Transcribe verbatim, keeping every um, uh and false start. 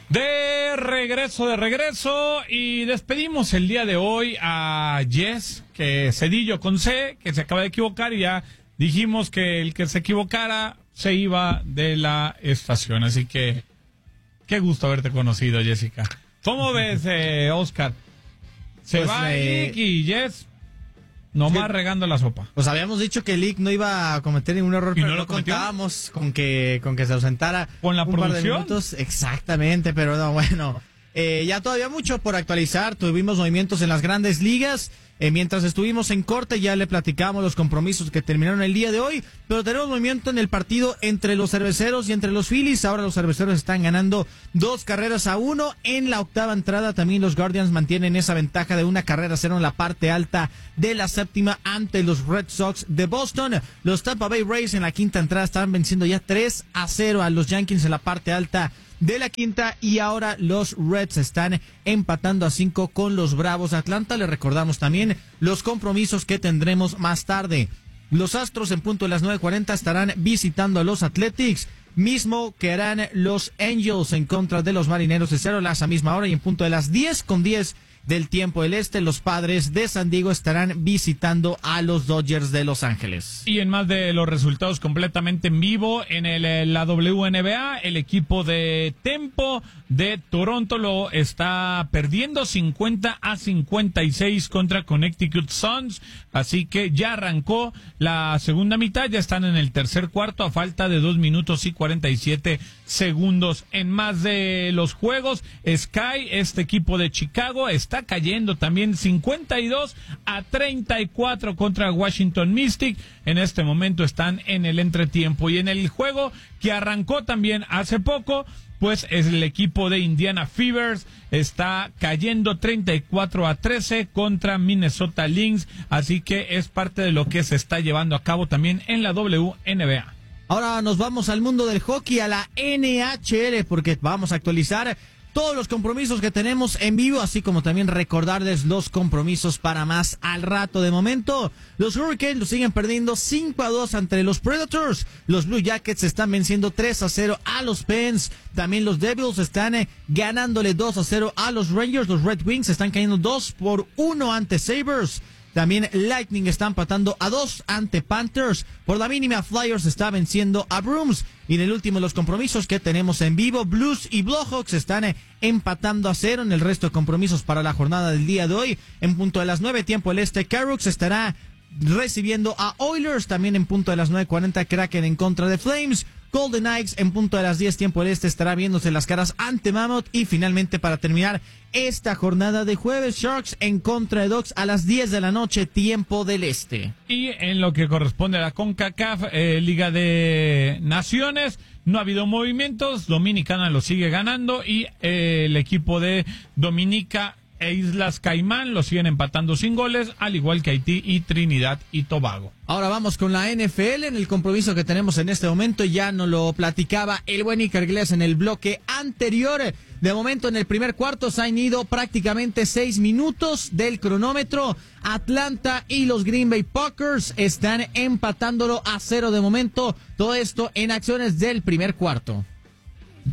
De regreso, de regreso, y despedimos el día de hoy a Jess, que Cedillo con C, que se acaba de equivocar, y ya dijimos que el que se equivocara se iba de la estación. Así que, qué gusto haberte conocido, Jessica. ¿Cómo ves, eh, Oscar? Se pues va eh... Lick y Jess nomás sí. regando la sopa. Pues habíamos dicho que Lick no iba a cometer ningún error, ¿Y pero no lo no cometió? contábamos con que con que se ausentara ¿Con la un par de producción? minutos. Exactamente, pero no, bueno. Eh, ya todavía mucho por actualizar. Tuvimos movimientos en las grandes ligas. Eh, mientras estuvimos en corte ya le platicamos los compromisos que terminaron el día de hoy, pero tenemos movimiento en el partido entre los cerveceros y entre los Phillies. Ahora los cerveceros están ganando dos carreras a uno en la octava entrada. También los Guardians mantienen esa ventaja de una carrera a cero en la parte alta de la séptima ante los Red Sox de Boston. Los Tampa Bay Rays en la quinta entrada están venciendo ya tres a cero a los Yankees en la parte alta de la quinta, y ahora los Reds están empatando a cinco con los Bravos de Atlanta. Le recordamos también los compromisos que tendremos más tarde. Los Astros en punto de las nueve cuarenta estarán visitando a los Athletics, mismo que harán los Angels en contra de los Marineros de Cero a esa misma hora, y en punto de las diez con diez del tiempo del este, los Padres de San Diego estarán visitando a los Dodgers de Los Ángeles. Y en más de los resultados completamente en vivo, en el, la W N B A, el equipo de Tempo de Toronto lo está perdiendo cincuenta a cincuenta y seis contra Connecticut Suns, así que ya arrancó la segunda mitad, ya están en el tercer cuarto a falta de dos minutos y cuarenta y siete segundos. En más de los juegos, Sky, este equipo de Chicago, está cayendo también cincuenta y dos a treinta y cuatro contra Washington Mystic. En este momento están en el entretiempo, y en el juego que arrancó también hace poco, pues es el equipo de Indiana Fevers, está cayendo treinta y cuatro a trece contra Minnesota Lynx, así que es parte de lo que se está llevando a cabo también en la W N B A. Ahora nos vamos al mundo del hockey, a la N H L, porque vamos a actualizar todos los compromisos que tenemos en vivo, así como también recordarles los compromisos para más al rato. De momento, los Hurricanes lo siguen perdiendo cinco a dos ante los Predators. Los Blue Jackets están venciendo tres a cero a los Pens. También los Devils están eh, ganándole dos a cero a los Rangers. Los Red Wings están cayendo dos por uno ante Sabres. También Lightning está empatando a dos ante Panthers. Por la mínima, Flyers está venciendo a Bruins. Y en el último de los compromisos que tenemos en vivo, Blues y Blackhawks están eh, empatando a cero. En el resto de compromisos para la jornada del día de hoy, en punto de las nueve, tiempo del este, Canucks estará recibiendo a Oilers. También en punto de las nueve cuarenta, Kraken en contra de Flames. Golden Knights en punto de las diez, tiempo del este, estará viéndose las caras ante Mammoth. Y finalmente, para terminar esta jornada de jueves, Sharks en contra de Ducks a las diez de la noche, tiempo del este. Y en lo que corresponde a la CONCACAF, eh, Liga de Naciones, no ha habido movimientos. Dominicana lo sigue ganando, y eh, el equipo de Dominica e Islas Caimán lo siguen empatando sin goles, al igual que Haití y Trinidad y Tobago. Ahora vamos con la N F L, en el compromiso que tenemos en este momento. Ya nos lo platicaba el buen Iker Iglesias en el bloque anterior. De momento, en el primer cuarto se han ido prácticamente seis minutos del cronómetro. Atlanta y los Green Bay Packers están empatándolo a cero de momento. Todo esto en acciones del primer cuarto.